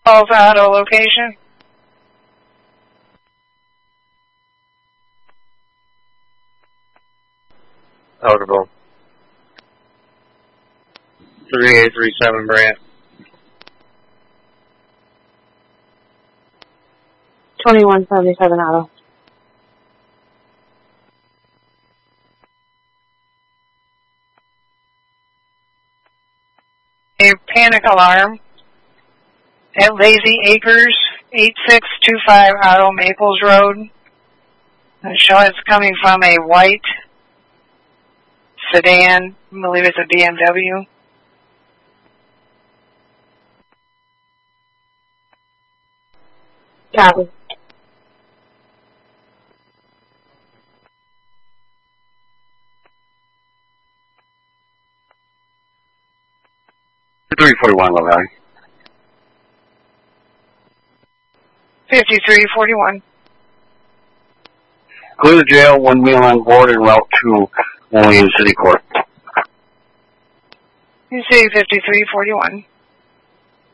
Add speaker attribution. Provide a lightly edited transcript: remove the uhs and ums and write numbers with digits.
Speaker 1: Falls Auto location.
Speaker 2: Eligible. 3837 Brant.
Speaker 3: 2177 Auto.
Speaker 1: A panic alarm at Lazy Acres, 8625 Auto Maples Road. It's coming from a white sedan, I believe it's a BMW.
Speaker 3: Copy.
Speaker 2: $341, Low Valley.
Speaker 1: 5341.
Speaker 2: Clear the jail, 1 meal on board, and route to only in City Court.
Speaker 1: You say 5341.